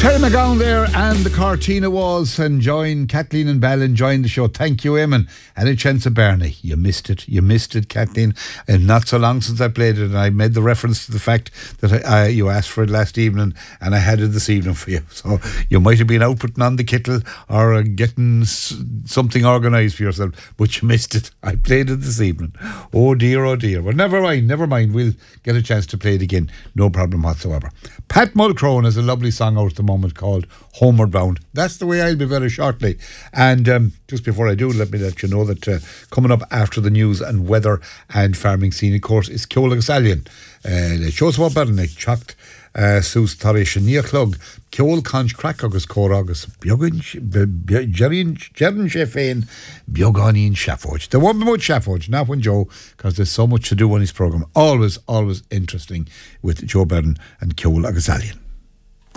Terry McGowan there and the Cortina Walls enjoying Kathleen and Bell enjoying the show. Thank you, Eamon. And a chance of Bernie. You missed it, Kathleen. And not so long since I played it, and I made the reference to the fact that you asked for it last evening, and I had it this evening for you. So you might have been out putting on the kettle or getting something organised for yourself, but you missed it. I played it this evening. Oh dear. Well, never mind. We'll get a chance to play it again. No problem whatsoever. Pat Mulcrone has a lovely song out at the moment called Homeward Bound. That's the way I'll be very shortly. And just before I do, let me let you know that coming up after the news and weather and farming scene, of course, is Ceol Agus-Alian. Le Choswa Bernick Chocht Sus Tarish Niaclug Ceol Conch Crack Agus Cor Agus Biogan Jerin Sheffain Bioganin Shafforge. There won't be much Shafforge, not when Joe, because there's so much to do on his programme. Always interesting with Joe Byrne and Ceol Agus-Alian.